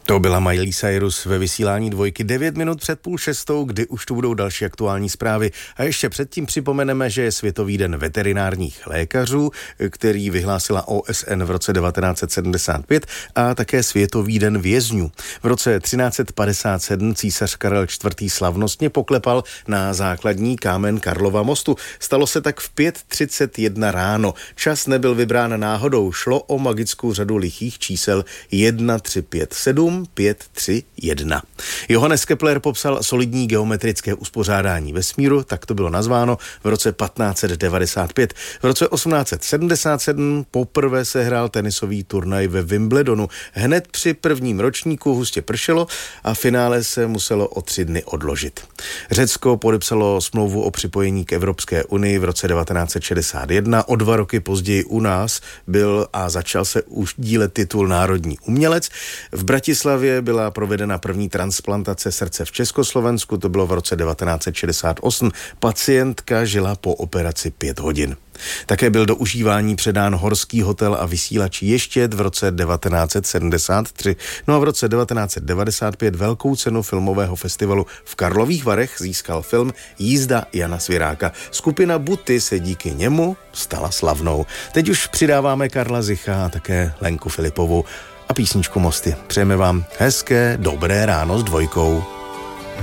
To byla Miley Cyrus ve vysílání Dvojky 9 minut před 5:30, kdy už tu budou další aktuální zprávy. A ještě předtím připomeneme, že je Světový den veterinárních lékařů, který vyhlásila OSN v roce 1975, a také Světový den vězňů. V roce 1357 císař Karel IV. Slavnostně poklepal na základní kámen Karlova mostu. Stalo se tak v 5:31 ráno. Čas nebyl vybrán náhodou, šlo o magickou řadu lichých čísel 1, 3, 5, 7, 5, 3, 1. Johannes Kepler popsal solidní geometrické uspořádání vesmíru, tak to bylo nazváno v roce 1595. V roce 1877 poprvé se hrál tenisový turnaj ve Wimbledonu. Hned při prvním ročníku hustě pršelo a finále se muselo o 3 dny odložit. Řecko podepsalo smlouvu o připojení k Evropské unii v roce 1961. O 2 roky později u nás byl a začal se už dílet titul národní umělec. V Bratislavě byla provedena první transplantace srdce v Československu, to bylo v roce 1968. Pacientka žila po operaci 5 hodin. Také byl do užívání předán Horský hotel a vysílač Ještěd v roce 1973. No a v roce 1995 velkou cenu filmového festivalu v Karlových Varech získal film Jízda Jana Sviráka. Skupina Buty se díky němu stala slavnou. Teď už přidáváme Karla Zicha a také Lenku Filipovou a písničku Mosty. Přejeme vám hezké, dobré ráno s Dvojkou.